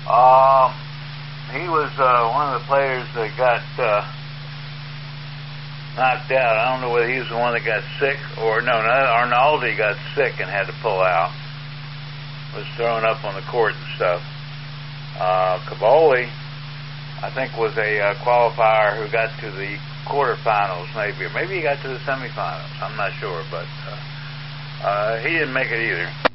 He was one of the players that got knocked out. I don't know whether he was the one that got sick or no. Arnaldi got sick and had to pull out. Was thrown up on the court and stuff. Cavoli, I think, was a qualifier who got to the quarterfinals, maybe, or maybe he got to the semifinals. I'm not sure, but he didn't make it either.